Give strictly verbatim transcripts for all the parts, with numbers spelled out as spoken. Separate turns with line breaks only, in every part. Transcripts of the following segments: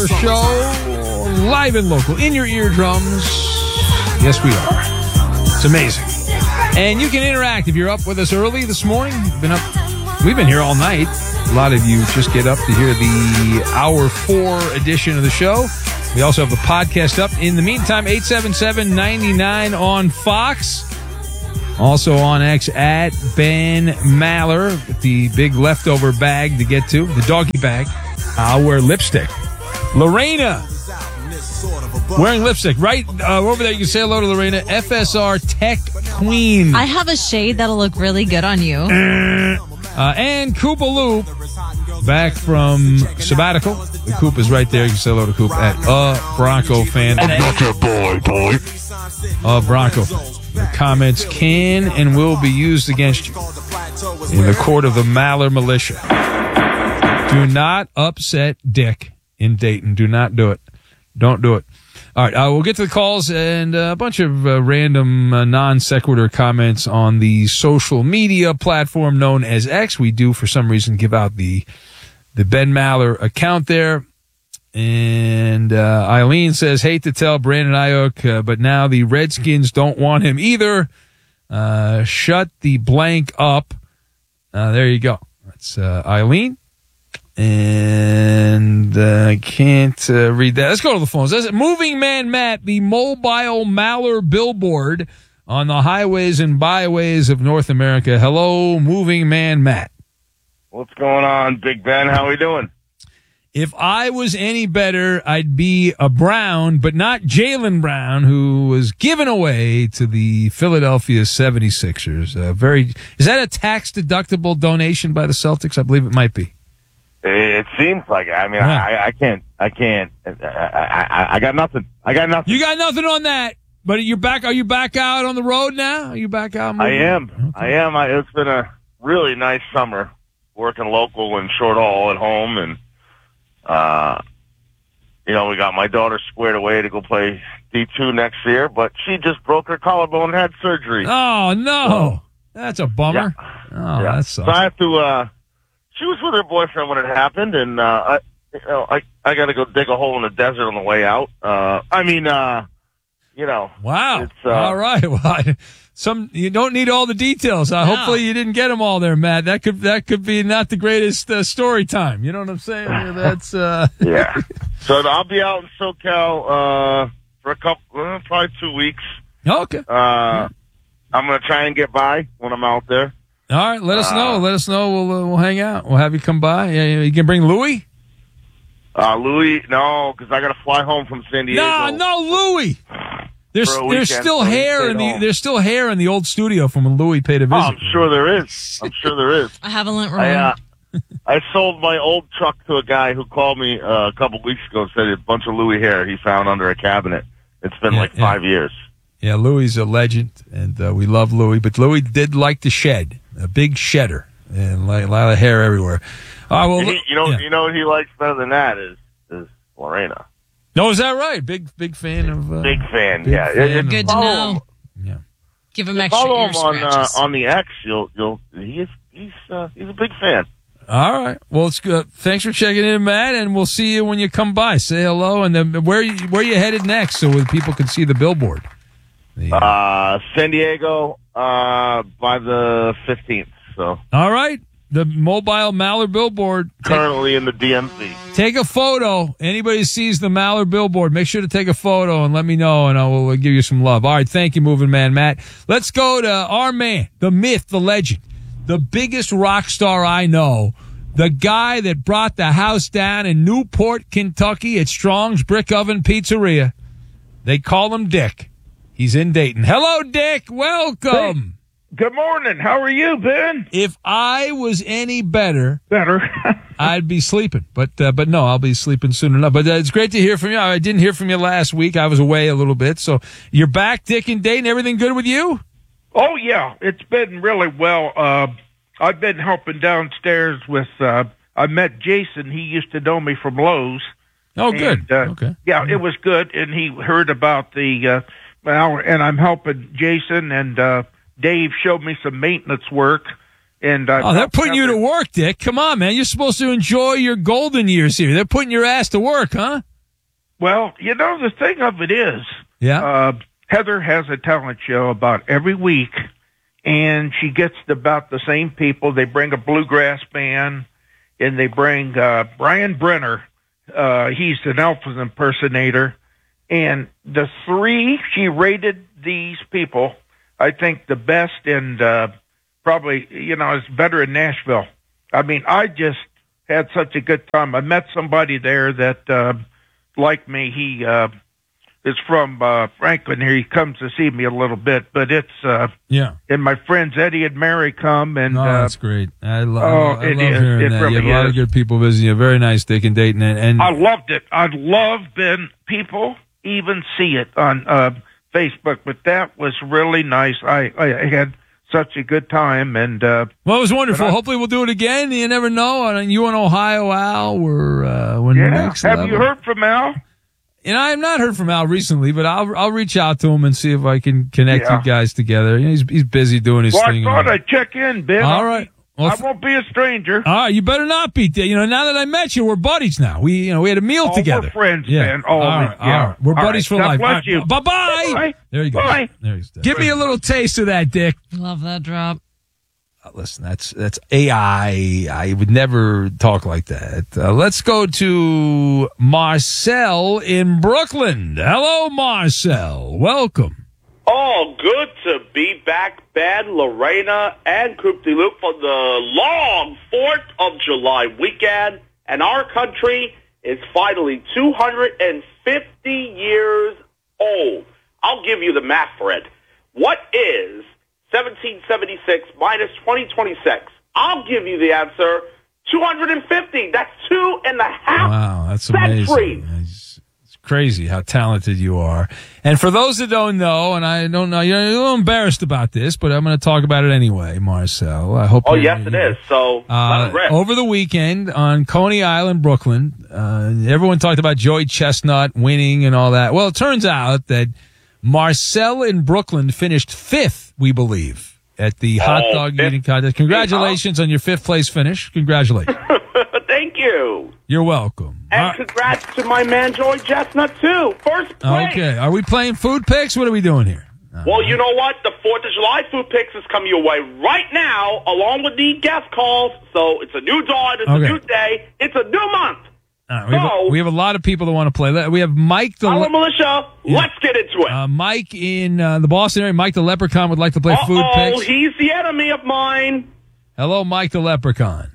show, live and local, in your eardrums. Yes, we are. It's amazing. And you can interact if you're up with us early this morning. You've been up, we've been here all night. A lot of you just get up to hear the hour four edition of the show. We also have the podcast up. In the meantime, eight seven seven, nine nine on Fox. Also on X at Ben Maller with the big leftover bag to get to, the doggy bag. I'll wear lipstick. Lorena wearing lipstick. Right uh, over there, you can say hello to Lorena, F S R Tech Queen.
I have a shade that'll look really good on you.
Uh, and Koopa Loop, back from sabbatical. The Coop is right there. You can say hello to Coop at a Bronco fan.
I'm not your boy, boy.
A Bronco. The comments can and will be used against you in the court of the Maller militia. Do not upset Dick in Dayton. Do not do it. Don't do it. All right, uh, we'll get to the calls and uh, a bunch of uh, random uh, non-sequitur comments on the social media platform known as X. We do, for some reason, give out the the Ben Maller account there. And uh, Eileen says, hate to tell Brandon Ayuk, uh, but now the Redskins don't want him either. Uh, shut the blank up. Uh, there you go. That's uh, Eileen. And I uh, can't uh, read that. Let's go to the phones. That's it. Moving Man Matt, the mobile Maller billboard on the highways and byways of North America. Hello, Moving Man Matt.
What's going on, Big Ben? How we doing?
If I was any better, I'd be a Brown, but not Jaylen Brown, who was given away to the Philadelphia seventy-sixers. Uh, very, is that a tax-deductible donation by the Celtics? I believe it might be.
It seems like it. I mean,
Yeah.
I, I can't, I can't, I, I, I got nothing. I got nothing.
You got nothing on that, but you're back. Are you back out on the road now? Are you back out?
I am. I am. I, it's been a really nice summer working local and short haul at home. And, uh, you know, we got my daughter squared away to go play D two next year, but she just broke her collarbone and had surgery.
Oh, no. That's a bummer.
Yeah.
Oh,
yeah.
that
So
sucks.
I have to, uh, she was with her boyfriend when it happened, and, uh, I, you know, I, I gotta go dig a hole in the desert on the way out. Uh, I mean, uh, you know.
Wow.
It's, uh,
all right. Well, I, some, you don't need all the details. Uh,
No.
Hopefully you didn't get them all there, Matt. That could, that could be not the greatest uh, story time. You know what I'm saying? That's, uh,
Yeah. So I'll be out in SoCal, uh, for a couple, uh, probably two weeks.
okay.
Uh, I'm gonna try and get by when I'm out there.
All right. Let us know.
uh,
Let us know. We'll, uh, we'll hang out. We'll have you come by. Yeah, yeah, you can bring Louie?
Uh, Louis, no, because I got to fly home from San Diego.
No, no, Louie. There's
For a
there's
weekend,
still
so he
hair
stayed
in the
home.
there's still hair in the old studio from when Louie paid a
Oh,
visit.
I'm sure there is. I'm sure there is.
I have a lint room.
I, uh, I sold my old truck to a guy who called me uh, a couple weeks ago and said a bunch of Louis hair he found under a cabinet. It's been
Yeah,
like
yeah.
five years.
Yeah, Louie's a legend, and uh, we love Louie. But Louie did like to shed, a big shedder, and like, a lot of hair everywhere. All right, well,
And he, you know,
yeah.
you know what he likes better than that is is Lorena.
No, is that right? Big, big fan of. Uh,
Big fan.
big
yeah,
fan
It-
of-
Good to
follow
know.
him.
Yeah.
Give him extra
Follow
ear
him on uh,
scratches.
on the X. You'll you'll he's he's uh, he's a big fan.
All right. Well, it's good. Thanks for checking in, Matt, and we'll see you when you come by. Say hello, and then where you, where you headed next, so that people can see the billboard. The, uh,
Uh, San Diego uh, by the fifteenth. So
all right. The mobile Maller billboard. Take,
currently in the D M V.
take a photo. Anybody sees the Maller billboard, make sure to take a photo and let me know, and I will give you some love. All right. Thank you, Moving Man Matt. Let's go to our man, the myth, the legend, the biggest rock star I know, the guy that brought the house down in Newport, Kentucky at Strong's Brick Oven Pizzeria. They call him Dick. He's in Dayton. Hello, Dick. Welcome.
Good morning. How are you, Ben?
If I was any better,
Better.
I'd be sleeping. But uh, but no, I'll be sleeping soon enough. But uh, it's great to hear from you. I didn't hear from you last week. I was away a little bit. So you're back, Dick and Dayton. Everything good with you?
Oh, yeah. It's been really well. Uh, I've been helping downstairs with, uh, I met Jason. He used to know me from Lowe's.
Oh, good.
And, uh,
okay.
Yeah, it was good. And he heard about the, uh, well, and I'm helping Jason, and uh, Dave showed me some maintenance work. And uh,
Oh, they're putting you to work, Dick. Come on, man. You're supposed to enjoy your golden years here. They're putting your ass to work, huh?
Well, you know, the thing of it is,
Yeah.
uh, Heather has a talent show about every week, and she gets about the same people. They bring a bluegrass band, and they bring uh, Brian Brenner. Uh, he's an Elvis impersonator. And the three, she rated these people, I think, the best, and uh, probably, you know, it's better in Nashville. I mean, I just had such a good time. I met somebody there that uh, liked me. He uh, is from uh, Franklin here. He comes to see me a little bit, but it's uh,
Yeah.
and my friends Eddie and Mary come, and
No,
uh,
that's great. I, lo-
oh,
I
it
love
is.
hearing
It
that.
really
you have a lot
is.
of good people visiting you. Very nice, Dick and Dayton. And, and
I loved it. I love when people even see it on uh, Facebook, but that was really nice. I, I had such a good time, and uh,
well, it was wonderful.
I-
Hopefully, we'll do it again. You never know. And you and Ohio Al were uh, when
yeah.
next
Have
level.
you heard from Al?
You know, I have not heard from Al recently, but I'll I'll reach out to him and see if I can connect
Yeah.
you guys together. You know, he's he's busy doing his
Well, I
thing.
thought I'd check in, Ben.
All right. Well,
I won't be a stranger.
all right, you better not be. You know, now that I met you, we're buddies now. We, you know, we had a meal
Oh,
together.
we're friends,
yeah.
man. Oh,
all right,
yeah.
all right. We're
All
buddies
right.
for
God
life.
bless you.
Bye bye.
Bye.
There you go.
Bye.
There you go. Give me a little taste of that, Dick.
Love that drop.
Uh, Listen, that's that's A I. I would never talk like that. Uh, let's go to Marcel in Brooklyn. Hello, Marcel. Welcome.
Oh, good to be back, Ben, Lorena, and Coupe de Loop for the long fourth of July weekend. And our country is finally two hundred fifty years old. I'll give you the math for it. What is seventeen seventy-six minus twenty twenty-six? I'll give you the answer. two hundred fifty. That's two and a half
Wow, that's
centuries.
amazing. It's, it's crazy how talented you are. And for those that don't know, and I don't know, you're a little embarrassed about this, but I'm going to talk about it anyway, Marcel. I hope.
Oh,
you-
yes, it is. So,
Uh,
let it rip.
over the weekend on Coney Island, Brooklyn, uh, everyone talked about Joey Chestnut winning and all that. Well, it turns out that Marcel in Brooklyn finished fifth, we believe, at the hot
Oh,
dog
fifth.
eating contest. Congratulations on your fifth place finish. Congratulations.
Thank you.
You're welcome.
And
All right.
congrats to my man, Joey Chestnut, too. First place.
Okay. Are we playing food picks? What are we doing here?
Well, you know what? The fourth of July food picks is coming your way right now, along with the guest calls. So it's a new dawn. It's
Okay.
a new day. It's a new month.
All right, we, have a,
So-
we have a lot of people that want to play. We have Mike the
Hello,
Le-
militia. Let's get into it.
uh, Mike in uh, the Boston area. Mike the Leprechaun would like to play food
Uh-oh,
picks.
he's the enemy of mine.
Hello, Mike the Leprechaun.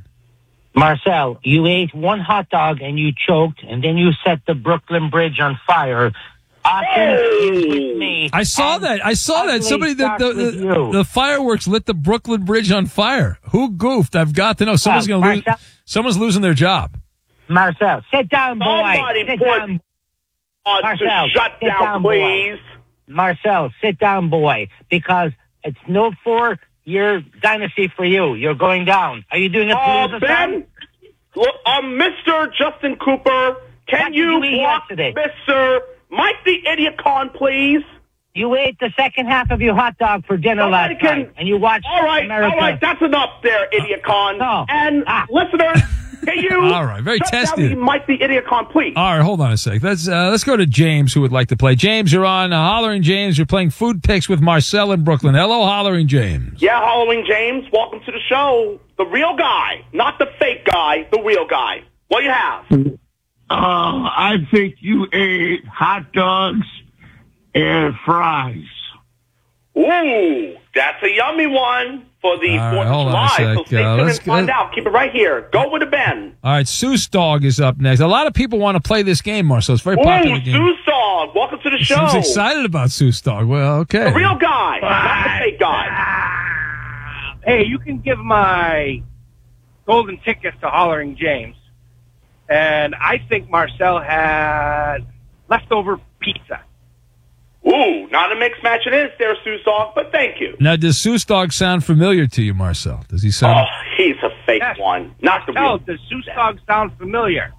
Marcel, you ate one hot dog and you choked, and then you set the Brooklyn Bridge on fire. Austin is with me.
I saw
and
that. I saw that.
ugly
Somebody the
starts
the,
with
the,
you.
the fireworks lit the Brooklyn Bridge on fire. Who goofed? I've got to know. Someone's
Well,
going to lose.
Marcel-
Someone's losing their job.
Marcel, sit down, boy.
Somebody
Sit
put-
down.
Uh,
Marcel,
to shut
sit
down,
down, boy.
please.
Marcel, sit down, boy, because it's no four-year dynasty for you. You're going down. Are you doing a
Uh,
Palooza
Ben,
song?
look, um, Mister Justin Cooper, can
What did
you
you eat
block
yesterday?
Mister Mike the Idiot Con, please?
You ate the second half of your hot dog for dinner
Somebody
last
can-
night, and you watched
All right,
America.
all right, that's enough there, Idiot Con.
No.
And
Ah.
listeners, can you
All right, very
shut
testy.
down the Mike the Idiot Con, please?
All right, hold on a sec. Let's uh, let's go to James, who would like to play. James, you're on uh, Hollering James. You're playing food picks with Marcel in Brooklyn. Hello, Hollering James.
Yeah, Halloween James, welcome to the show. The real guy, not the fake guy, the real guy. What do you have?
Uh, I think you ate hot dogs and fries.
Ooh, that's a yummy one for the
All right,
fourth
hold
of
on a
July.
sec.
So stay
Uh,
tuned
let's
and find
go-
out. Keep it right here. Go with the Ben.
All right, Seuss Dog is up next. A lot of people want to play this game, Marcel. It's a very popular
Ooh,
game.
Sue Dog, welcome to the show.
Seems excited about Seuss Dog. Well, okay.
The real guy, not the fake guy.
Hey, you can give my golden tickets to Hollering James. And I think Marcel had leftover pizza.
Ooh, not a mixed match it is there, Sue Dog, but thank you.
Now, does Seuss Dog sound familiar to you, Marcel? Does he sound?
Oh, he's a fake
Yes.
one, not the
Marcel,
real.
does Seuss dog sound familiar?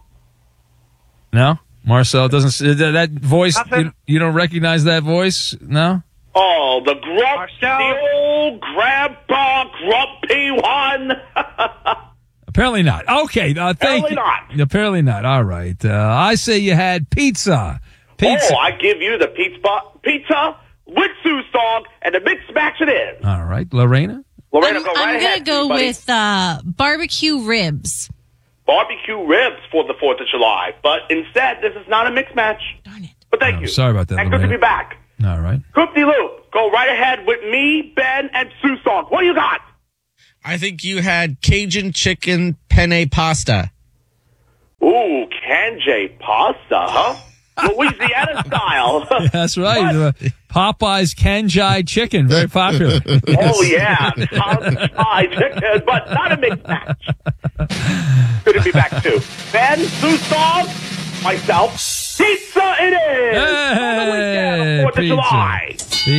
No, Marcel doesn't. That, that voice.
Nothing.
You, you don't recognize that voice? No.
Oh, the grump,
Marcel.
the old grandpa grumpy one.
Apparently not. Okay. Uh, thank
Apparently
you.
not.
Apparently not. All right. Uh, I say you had pizza. Pizza.
Oh, I give you the pizza, pizza with Sue song, and the mixed match it is.
All right. Lorena?
Lorena,
I'm,
go right
I'm gonna
ahead.
go
buddy.
with uh, barbecue ribs.
Barbecue ribs for the fourth of July. But instead, this is not a mixed match.
Darn it.
But thank
Oh,
you.
sorry about that,
And good to
Lorena.
be back.
All right.
Coop-de-loop, go right ahead with me, Ben, and Sue song. What do you got?
I think you had Cajun chicken penne pasta.
Ooh, Kanjay pasta, huh? Louisiana style.
That's right. Uh, Popeye's Kanjai chicken, very popular.
Oh, yeah. Kanjay chicken, but not a mixed match. Good to be back, too. Ben, Sue song, myself. Pizza it is! For the weekend, fourth of
pizza.
July.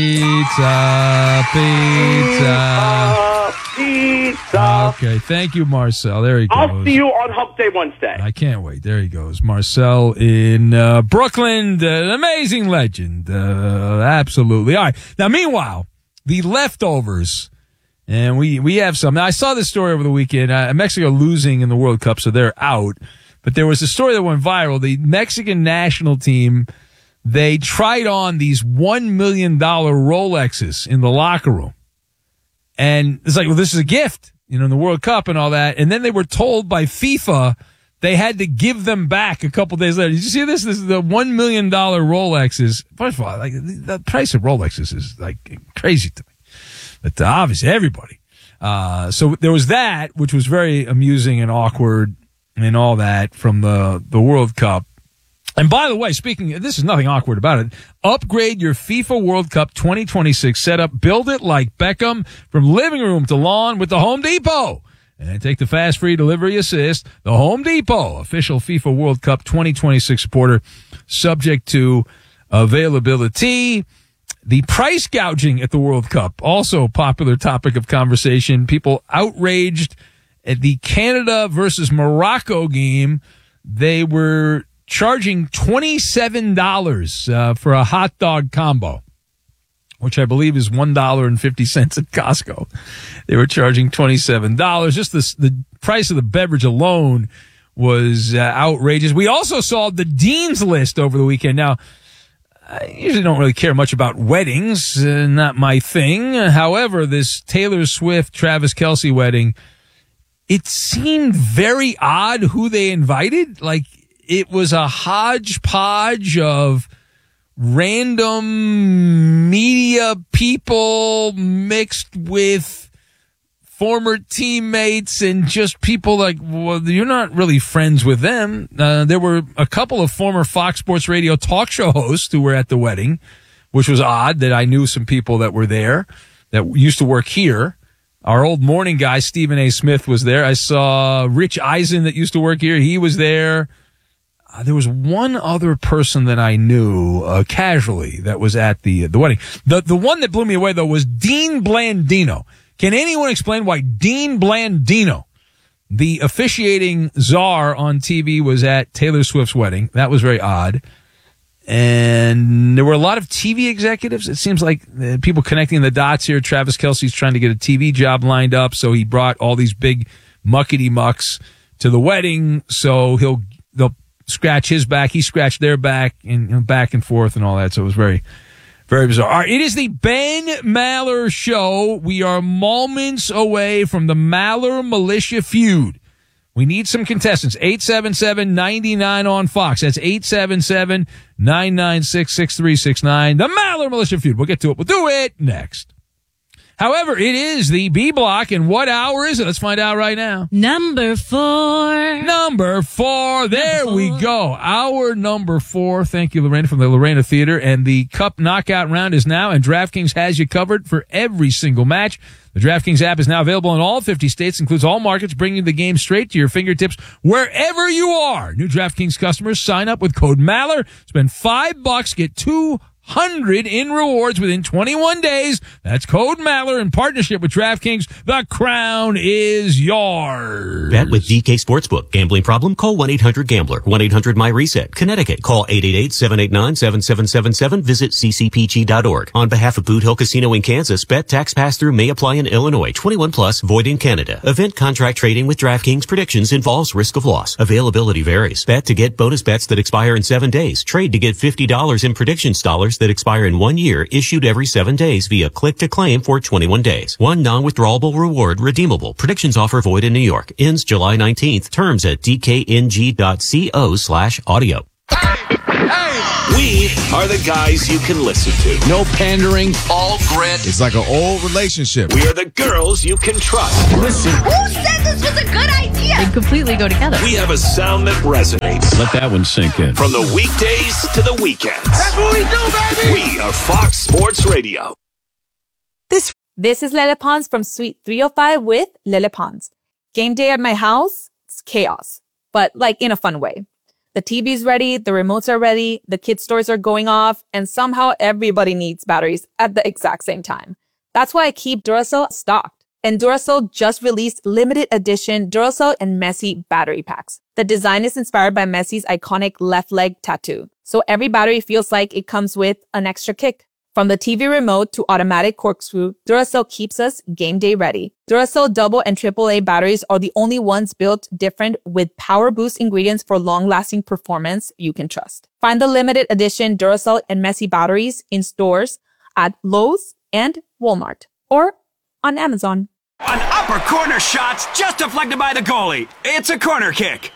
Pizza, pizza.
Uh, pizza.
Okay, thank you, Marcel. There he goes.
I'll see you on Hump Day Wednesday.
I can't wait. There he goes. Marcel in uh, Brooklyn, uh, an amazing legend. Uh, absolutely. All right. Now, meanwhile, the leftovers, and we, we have some. Now, I saw this story over the weekend. Uh, Mexico losing in the World Cup, so they're out. But there was a story that went viral. The Mexican national team, they tried on these one million dollars Rolexes in the locker room. And it's like, well, this is a gift, you know, in the World Cup and all that. And then they were told by FIFA they had to give them back a couple days later. Did you see this? This is the one million dollars Rolexes. First of all, like the price of Rolexes is like crazy to me. But uh, obviously everybody. Uh, so there was that, which was very amusing and awkward and all that from the, the World Cup. And by the way, speaking, this is nothing awkward about it. Upgrade your FIFA World Cup twenty twenty-six setup. Build it like Beckham from living room to lawn with the Home Depot. And take the fast free delivery assist. The Home Depot, official FIFA World Cup twenty twenty-six supporter, subject to availability. The price gouging at the World Cup, also a popular topic of conversation. People outraged at the Canada versus Morocco game. They were charging twenty-seven dollars uh, for a hot dog combo, which I believe is one dollar and fifty cents at Costco. They were charging twenty-seven dollars. Just the, the price of the beverage alone was uh, outrageous. We also saw the Dean's List over the weekend. Now, I usually don't really care much about weddings, uh, not my thing. However, this Taylor Swift, Travis Kelce wedding, it seemed very odd who they invited. Like, it was a hodgepodge of random media people mixed with former teammates and just people like, well, you're not really friends with them. Uh, there were a couple of former Fox Sports Radio talk show hosts who were at the wedding, which was odd that I knew some people that were there that used to work here. Our old morning guy, Stephen A. Smith, was there. I saw Rich Eisen that used to work here. He was there. Uh, there was one other person that I knew uh, casually that was at the the wedding. The the one that blew me away, though, was Dean Blandino. Can anyone explain why Dean Blandino, the officiating czar on T V, was at Taylor Swift's wedding? That was very odd. And there were a lot of T V executives. It seems like uh, people connecting the dots here. Travis Kelce's trying to get a T V job lined up, so he brought all these big muckety mucks to the wedding. So he'll they'll scratch his back, he scratched their back, and you know, back and forth and all that. So it was very, very bizarre. All right, it is the Ben Maller Show. We are moments away from the Maller Militia feud. We need some contestants. eight seven seven, nine nine on Fox. That's eight seven seven, nine nine six, six three six nine. The Maller Militia feud. We'll get to it. We'll do it next. However, it is the B block, and what hour is it? Let's find out right now.
Number four.
Number four. There
Number four.
we go. Hour number four. Thank you, Lorena, from the Lorena Theater. And the Cup Knockout round is now, and DraftKings has you covered for every single match. The DraftKings app is now available in all fifty states, includes all markets, bringing the game straight to your fingertips wherever you are. New DraftKings customers sign up with code Maller. Spend five bucks, get two hundred in rewards within twenty-one days. That's code Maller in partnership with DraftKings. The crown is yours.
Bet with D K Sportsbook. Gambling problem? Call one eight hundred gambler. one eight hundred my reset. Connecticut. Call eight eight eight, seven eight nine, seven seven seven seven. Visit c c p g dot org. On behalf of Boot Hill Casino in Kansas, bet tax pass-through may apply in Illinois. twenty-one plus, void in Canada. Event contract trading with DraftKings predictions involves risk of loss. Availability varies. Bet to get bonus bets that expire in seven days. Trade to get fifty dollars in predictions dollars that expire in one year, issued every seven days via click to claim for twenty-one days. One non-withdrawable reward redeemable. Predictions offer void in New York. Ends July nineteenth. Terms at d k n g dot co slash audio.
We are the guys you can listen to. No pandering, all grit.
It's like an old relationship.
We are the girls you can trust. Listen.
Who said this was a good idea? They completely go together.
We have a sound that resonates.
Let that one sink in.
From the weekdays to the weekends.
That's what we do, baby!
We are Fox Sports Radio.
This this is Lele Pons from Suite three oh five with Lele Pons. Game day at my house, it's chaos, but like in a fun way. The T V's ready, the remotes are ready, the kids' stores are going off, and somehow everybody needs batteries at the exact same time. That's why I keep Duracell stocked. And Duracell just released limited edition Duracell and Messi battery packs. The design is inspired by Messi's iconic left leg tattoo. So every battery feels like it comes with an extra kick. From the T V remote to automatic corkscrew, Duracell keeps us game day ready. Duracell double and triple A batteries are the only ones built different with power boost ingredients for long-lasting performance you can trust. Find the limited edition Duracell and Messi batteries in stores at Lowe's and Walmart or on Amazon.
An upper corner shot's just deflected by the goalie. It's a corner kick.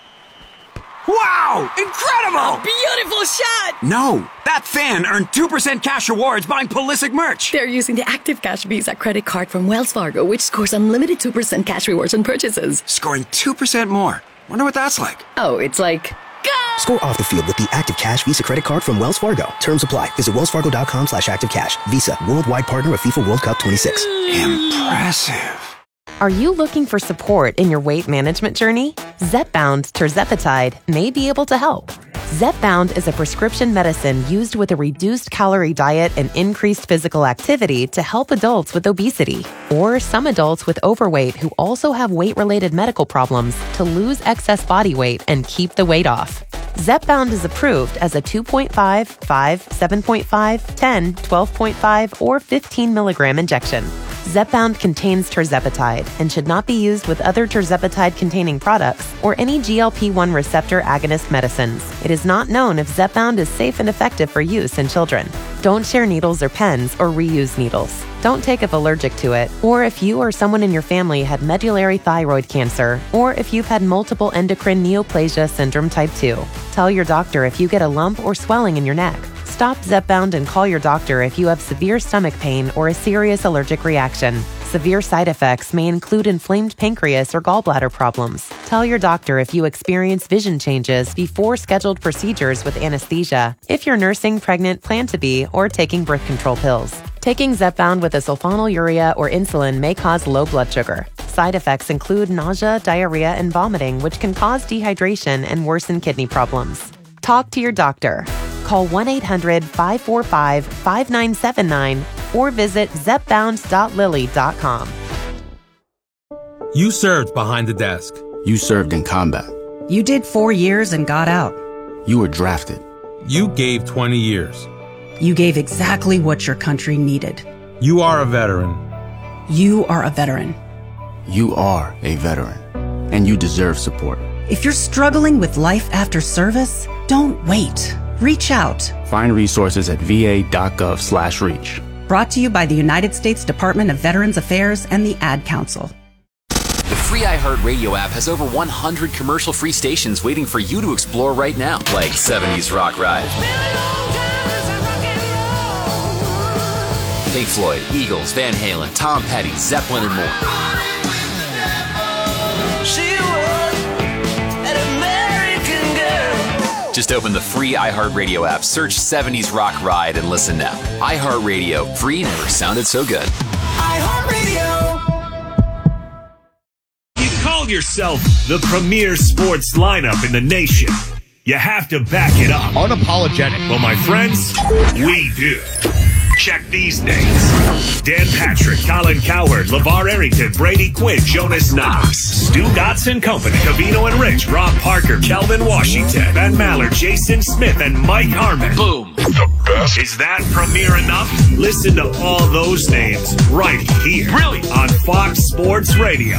Wow! Incredible!
Beautiful shot!
No, that fan earned two percent cash rewards buying Pulisic merch.
They're using the Active Cash Visa credit card from Wells Fargo, which scores unlimited two percent cash rewards on purchases.
Scoring two percent more. Wonder what that's like.
Oh, it's like... Go!
Score off the field with the Active Cash Visa credit card from Wells Fargo. Terms apply. Visit wellsfargo.com slash active cash. Visa, worldwide partner of FIFA World Cup twenty-six.
Impressive.
Are you looking for support in your weight management journey? Zepbound tirzepatide may be able to help. Zepbound is a prescription medicine used with a reduced calorie diet and increased physical activity to help adults with obesity or some adults with overweight who also have weight-related medical problems to lose excess body weight and keep the weight off. Zepbound is approved as a two point five, five, seven point five, ten, twelve point five, or fifteen milligram injection. Zepbound contains tirzepatide and should not be used with other tirzepatide-containing products or any G L P one receptor agonist medicines. It is not known if Zepbound is safe and effective for use in children. Don't share needles or pens or reuse needles. Don't take if allergic to it, or if you or someone in your family had medullary thyroid cancer, or if you've had multiple endocrine neoplasia syndrome type two. Tell your doctor if you get a lump or swelling in your neck. Stop Zepbound and call your doctor if you have severe stomach pain or a serious allergic reaction. Severe side effects may include inflamed pancreas or gallbladder problems. Tell your doctor if you experience vision changes before scheduled procedures with anesthesia, if you're nursing, pregnant, plan to be, or taking birth control pills. Taking Zepbound with a sulfonylurea or insulin may cause low blood sugar. Side effects include nausea, diarrhea, and vomiting, which can cause dehydration and worsen kidney problems. Talk to your doctor. Call one eight hundred, five four five, five nine seven nine or visit zepbound dot lilly dot com.
You served behind the desk.
You served in combat.
You did four years and got out.
You were drafted.
You gave twenty years.
You gave exactly what your country needed.
You are a veteran.
You are a veteran.
You are a veteran, and you deserve support.
If you're struggling with life after service, don't wait. Reach out.
Find resources at va.gov slash reach.
Brought to you by the United States Department of Veterans Affairs and the Ad Council.
The free iHeartRadio app has over one hundred commercial-free stations waiting for you to explore right now, like seventies Rock Ride, Pink Floyd, Eagles, Van Halen, Tom Petty, Zeppelin, and more. Just open the free iHeartRadio app, search seventies Rock Ride, and listen now. iHeartRadio, free never sounded so good.
iHeartRadio. You call yourself the premier sports lineup in the nation.
you have to back it up.
Unapologetic.
Well, my friends, we do. Check these names. Dan Patrick, Colin Cowherd, LeVar Arrington, Brady Quinn, Jonas Knox, Stu Dotson Company, Cavino and Rich, Rob Parker, Kelvin Washington, Ben Maller, Jason Smith, and Mike Harmon. Boom. The best. Is that premiere enough? Listen to all those names right here. Brilliant. On Fox Sports Radio.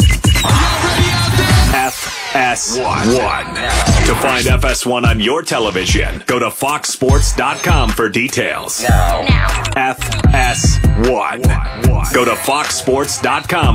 F S one. To find F S one on your television, go to fox sports dot com for details. Now. F S one. Go to fox sports dot com